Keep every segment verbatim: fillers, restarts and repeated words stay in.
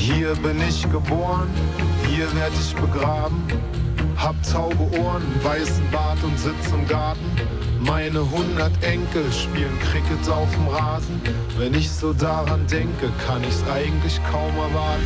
Hier bin ich geboren, hier werd ich begraben. Hab taube Ohren, weißen Bart und sitz im Garten. Meine hundert Enkel spielen Cricket auf dem Rasen. Wenn ich so daran denke, kann ich's eigentlich kaum erwarten.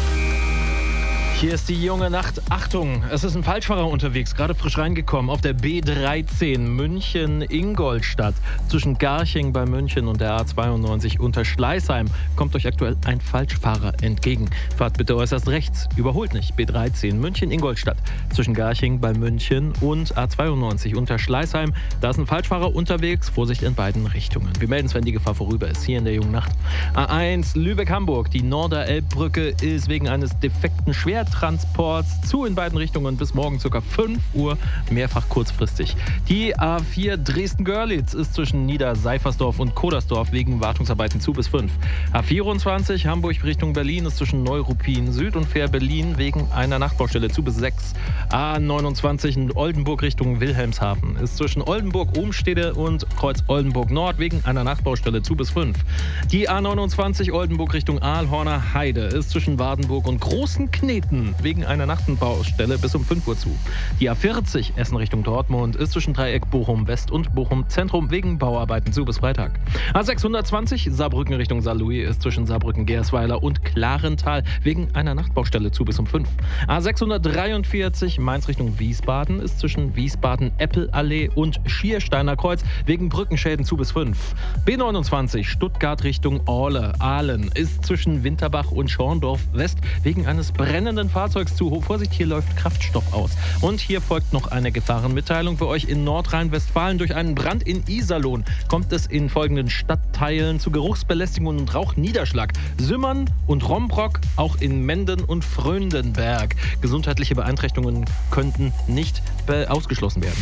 Hier ist die junge Nacht. Achtung, es ist ein Falschfahrer unterwegs, gerade frisch reingekommen auf der B dreizehn München-Ingolstadt. Zwischen Garching bei München und der A zweiundneunzig unter Schleißheim kommt euch aktuell ein Falschfahrer entgegen. Fahrt bitte äußerst rechts, überholt nicht. B dreizehn München-Ingolstadt. Zwischen Garching bei München und A zweiundneunzig unter Schleißheim. Da ist ein Falschfahrer unterwegs, Vorsicht in beiden Richtungen. Wir melden es, wenn die Gefahr vorüber ist, hier in der jungen Nacht. A eins Lübeck-Hamburg. Die Norderelbbrücke ist wegen eines defekten Schwer Transports zu in beiden Richtungen bis morgen ca. fünf Uhr, mehrfach kurzfristig. Die A vier Dresden-Görlitz ist zwischen Niederseifersdorf und Kodersdorf wegen Wartungsarbeiten zu bis fünf. A vierundzwanzig Hamburg Richtung Berlin ist zwischen Neuruppin Süd und Fähr-Berlin wegen einer Nachtbaustelle zu bis sechs. A neunundzwanzig in Oldenburg Richtung Wilhelmshaven ist zwischen Oldenburg-Ohmstede und Kreuz-Oldenburg-Nord wegen einer Nachtbaustelle zu bis fünf. Die A neunundzwanzig Oldenburg Richtung Aalhorner Heide ist zwischen Wardenburg und Großen Kneten wegen einer Nachtenbaustelle bis um fünf Uhr zu. Die A vierzig Essen Richtung Dortmund ist zwischen Dreieck Bochum West und Bochum Zentrum wegen Bauarbeiten zu bis Freitag. A sechshundertzwanzig Saarbrücken Richtung Saarlouis ist zwischen Saarbrücken-Gersweiler und Klarental wegen einer Nachtbaustelle zu bis um fünf. A sechshundertdreiundvierzig Mainz Richtung Wiesbaden ist zwischen Wiesbaden-Eppelallee und Schiersteiner Kreuz wegen Brückenschäden zu bis fünf. B neunundzwanzig Stuttgart Richtung Orle Ahlen ist zwischen Winterbach und Schorndorf West wegen eines brennenden Fahrzeugs zu. Vorsicht, hier läuft Kraftstoff aus. Und hier folgt noch eine Gefahrenmitteilung für euch. In Nordrhein-Westfalen durch einen Brand in Iserlohn kommt es in folgenden Stadtteilen zu Geruchsbelästigung und Rauchniederschlag. Sümmern und Rombrock, auch in Menden und Fröndenberg. Gesundheitliche Beeinträchtigungen könnten nicht be- ausgeschlossen werden.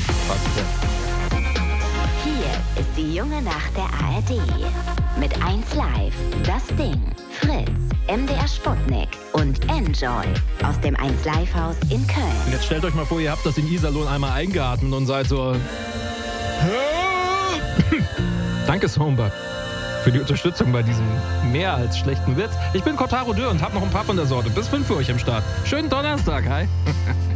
Hier ist die junge Nacht der A R D. Mit eins Live, Das Ding, Fritz, M D R Sputnik und Enjoy aus dem eins Live Haus in Köln. Und jetzt stellt euch mal vor, ihr habt das in Iserlohn einmal eingeatmet und seid so... Danke, Somber, für die Unterstützung bei diesem mehr als schlechten Witz. Ich bin Kotaro Dürr und hab noch ein paar von der Sorte. Bis fünf für euch im Start. Schönen Donnerstag, hi.